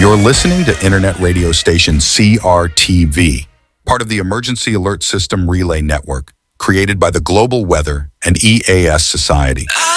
You're listening to internet radio station CRTV, part of the Emergency Alert System Relay Network, created by the Global Weather and EAS Society.